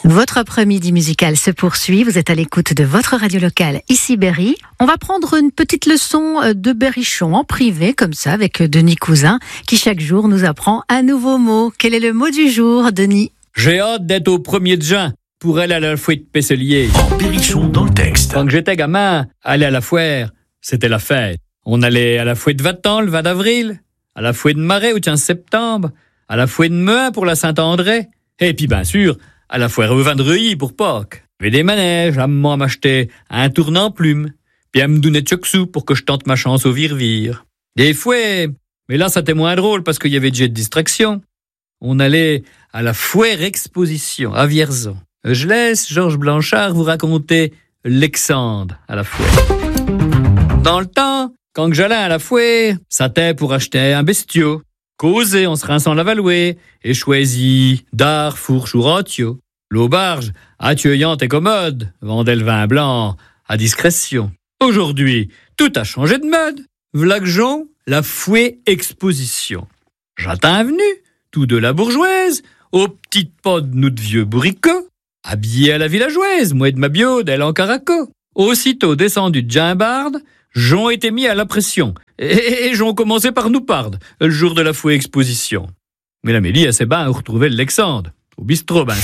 Votre après-midi musical se poursuit. Vous êtes à l'écoute de votre radio locale, ici Berry. On va prendre une petite leçon de berrichon en privé, comme ça, avec Denis Cousin, qui chaque jour nous apprend un nouveau mot. Quel est le mot du jour, Denis? J'ai hâte d'être au 1er de juin pour aller à la foire de Pesselier. En berrichon dans le texte. Quand j'étais gamin, aller à la foire, c'était la fête. On allait à la foire de Vatan le 20 d'avril, à la foire de Marais au 15 septembre, à la foire de Meuin pour la Saint-André, et puis bien sûr, à la foire au vin de Reuilly pour Pâques. Il y avait des manèges, maman m'achetait un tournant plume, puis elle me donnait de sous pour que je tente ma chance au vire-vire. Des fois, mais là c'était moins drôle parce qu'il y avait déjà de distraction. On allait à la foire exposition à Vierzon. Je laisse Georges Blanchard vous raconter l'Exandre à la foire. Dans le temps, quand j'allais à la foire, c'était pour acheter un bestiau, causer en se rinçant la valouée et choisi dard, fourche ou ratio. L'auberge, accueillante et commode, vendait le vin blanc à discrétion. Aujourd'hui, tout a changé de mode. V'là que Jean, la foire exposition. J'attends venu, tout de la bourgeoise, aux petites pas de nous de vieux bourricots, habillés à la villageoise, moi de ma biode, elle en caraco. Aussitôt descendu de Gimbarde, Jean était mis à la pression, et Jean commençait par nous pardre, le jour de la foire exposition. Mais la Mélie, elle s'est bien retrouvée l'Alexandre, au bistrot, ben.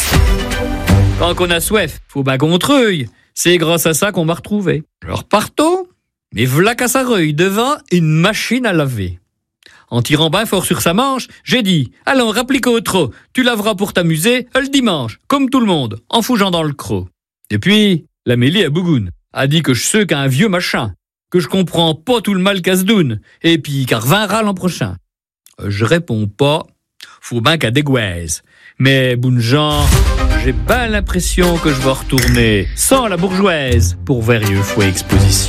Quand on a soif, faut ben qu'on treuille. C'est grâce à ça qu'on m'a retrouvé. Alors partons, mais v'là qu'à sa reuille devant une machine à laver. En tirant bien fort sur sa manche, j'ai dit « Allons, rapplique au trot, tu laveras pour t'amuser le dimanche, comme tout le monde, en fougeant dans le croc. » Et puis, la Mélie à Bougoune a dit que je suis qu'un vieux machin, que je comprends pas tout le mal qu'à se doune, et puis qu'à reviendra l'an prochain. Je réponds pas, faut bien qu'à dégoise. Mais, bonne gens, j'ai bien l'impression que je vais retourner sans la bourgeoise pour varieux foire exposition.